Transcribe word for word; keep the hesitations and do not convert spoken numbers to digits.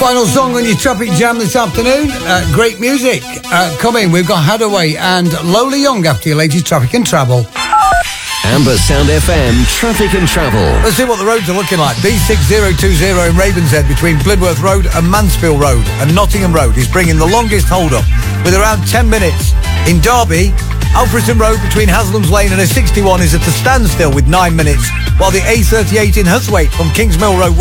Final song on your Traffic Jam this afternoon. Uh, great music uh, coming. We've got Hadaway and Lola Young after your latest Traffic and Travel. Amber Sound F M Traffic and Travel. Let's see what the roads are looking like. B six zero two zero in Ravenshead between Blidworth Road and Mansfield Road and Nottingham Road is bringing the longest hold-up with around ten minutes. In Derby, Alfriston Road between Haslam's Lane and A sixty-one is at a standstill with nine minutes, while the A thirty-eight in Husthwaite from Kings Mill Road